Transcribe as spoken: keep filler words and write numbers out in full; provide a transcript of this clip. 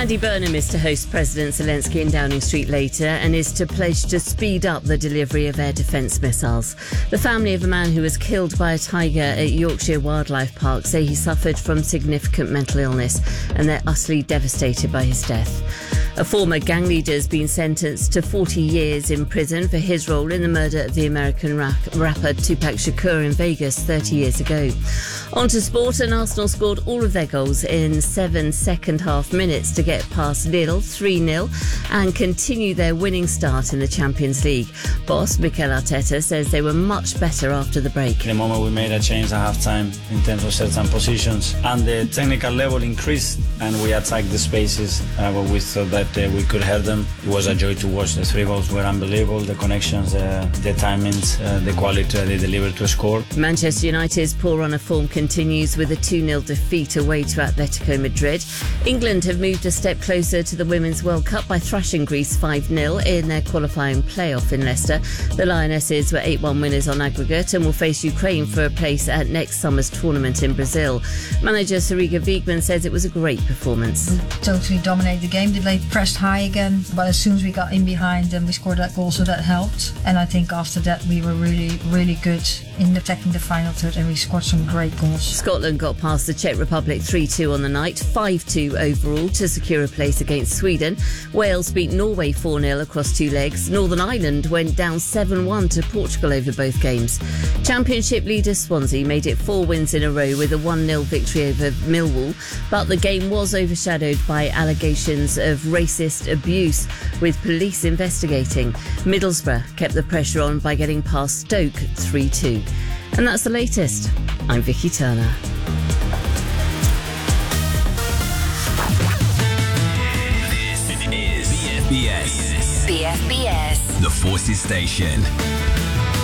Andy Burnham is to host President Zelensky in Downing Street later and is to pledge to speed up the delivery of air defence missiles. The family of a man who was killed by a tiger at Yorkshire Wildlife Park say he suffered from significant mental illness and they're utterly devastated by his death. A former gang leader has been sentenced to forty years in prison for his role in the murder of the American rap- rapper Tupac Shakur in Vegas thirty years ago. On to sport, and Arsenal scored all of their goals in seven second-half minutes to get past Lille three nil and continue their winning start in the Champions League. Boss Mikel Arteta says they were much better after the break. The moment we made a change at half-time in terms of certain positions and the technical level increased and we attacked the spaces uh, where we thought that uh, we could help them. It was a joy to watch. The three goals were unbelievable. The connections, uh, the timings, uh, the quality uh, they delivered to score. Manchester United's poor run of form continues with a two nil defeat away to Atletico Madrid. England have moved a step closer to the Women's World Cup by thrashing Greece five nil in their qualifying playoff in Leicester. The Lionesses were eight one winners on aggregate and will face Ukraine for a place at next summer's tournament in Brazil. Manager Sariga Wiegman says it was a great performance. We totally dominated the game. They pressed high again, but as soon as we got in behind them, we scored that goal, so that helped. And I think after that, we were really, really good in attacking the final third, and we scored some great goals. Scotland got past the Czech Republic three two on the night, five two overall to secure a place against Sweden. Wales beat Norway four nil across two legs. Northern Ireland went down seven one to Portugal over both games. Championship leader Swansea made it four wins in a row with a one nil victory over Millwall, but the game was overshadowed by allegations of racist abuse, with police investigating. Middlesbrough kept the pressure on by getting past Stoke three two. And that's the latest. I'm Vicky Turner. This is B F B S. B F B S. The Forces Station.